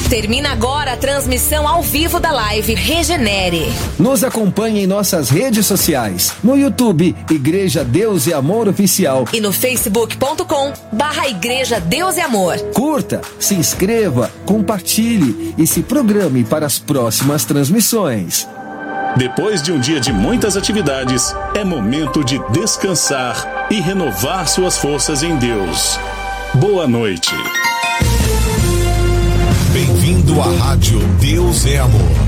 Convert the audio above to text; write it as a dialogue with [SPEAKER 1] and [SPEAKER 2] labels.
[SPEAKER 1] Termina agora a transmissão ao vivo da live Regenere.
[SPEAKER 2] Nos acompanhe em nossas redes sociais. No YouTube, Igreja Deus e Amor Oficial.
[SPEAKER 1] E no facebook.com/Igreja Deus e Amor.
[SPEAKER 2] Curta, se inscreva, compartilhe e se programe para as próximas transmissões.
[SPEAKER 3] Depois de um dia de muitas atividades, é momento de descansar e renovar suas forças em Deus. Boa noite.
[SPEAKER 4] Bem-vindo à Rádio Deus é Amor.